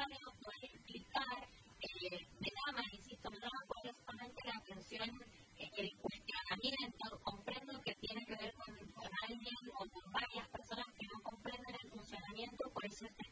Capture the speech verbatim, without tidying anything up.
necesario poder explicar eh, de nada, insisto, no apoyo solamente la atención, eh, el cuestionamiento, comprendo que tiene que ver con, con alguien o con varias personas que no comprenden el funcionamiento, por eso este